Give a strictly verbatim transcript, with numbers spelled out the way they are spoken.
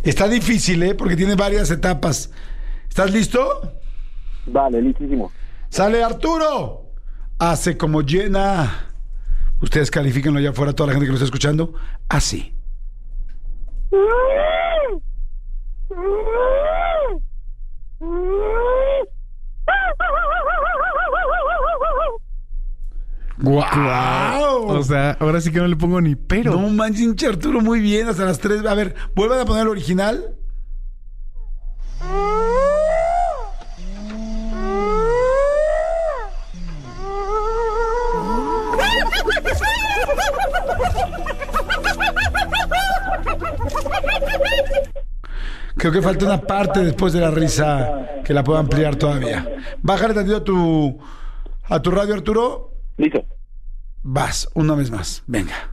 Está difícil, ¿eh? Porque tiene varias etapas. ¿Estás listo? Vale, listísimo. Sale Arturo. Hace como llena. Ustedes califíquenlo allá afuera, toda la gente que lo está escuchando. Así. ¡Guau! O sea, ahora sí que no le pongo ni pero. No manches, Arturo, muy bien, hasta las tres. A ver, vuelvan a poner el original. Creo que falta una parte después de la risa que la puedo ampliar todavía. Bájale tantito a tu, a tu radio, Arturo. Listo. Vas, una vez más. Venga.